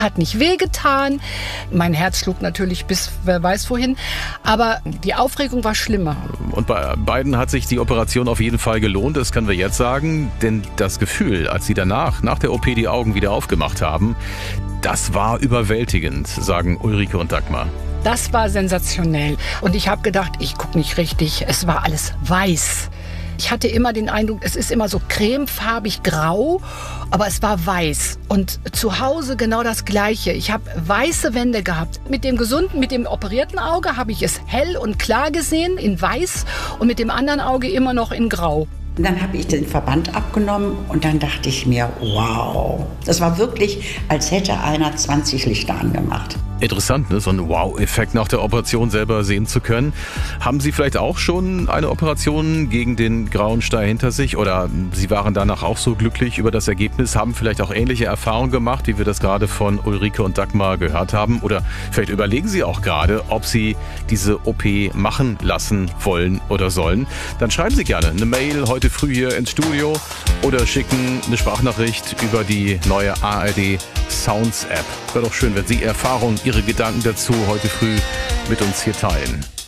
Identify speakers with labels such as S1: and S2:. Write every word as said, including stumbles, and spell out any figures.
S1: Hat nicht wehgetan. Mein Herz schlug natürlich bis wer weiß wohin. Aber die Aufregung war schlimmer.
S2: Und bei beiden hat sich die Operation auf jeden Fall gelohnt, das können wir jetzt sagen. Denn das Gefühl, als sie danach, nach der O P, die Augen wieder aufgemacht haben, das war überwältigend, sagen Ulrike und Dagmar.
S1: Das war sensationell. Und ich habe gedacht, ich gucke nicht richtig. Es war alles weiß. Ich hatte immer den Eindruck, es ist immer so cremefarbig grau, aber es war weiß. Und zu Hause genau das Gleiche. Ich habe weiße Wände gehabt. Mit dem gesunden, mit dem operierten Auge habe ich es hell und klar gesehen, in weiß. Und mit dem anderen Auge immer noch in grau.
S3: Und dann habe ich den Verband abgenommen und dann dachte ich mir, wow. Das war wirklich, als hätte einer zwanzig Lichter angemacht.
S2: Interessant, ne? So einen Wow-Effekt nach der Operation selber sehen zu können. Haben Sie vielleicht auch schon eine Operation gegen den grauen Star hinter sich? Oder Sie waren danach auch so glücklich über das Ergebnis, haben vielleicht auch ähnliche Erfahrungen gemacht, wie wir das gerade von Ulrike und Dagmar gehört haben? Oder vielleicht überlegen Sie auch gerade, ob Sie diese O P machen lassen wollen oder sollen? Dann schreiben Sie gerne eine Mail heute früh hier ins Studio oder schicken eine Sprachnachricht über die neue A R D Sounds App. Wäre doch schön, wenn Sie Erfahrungen, Ihre Gedanken dazu heute früh mit uns hier teilen.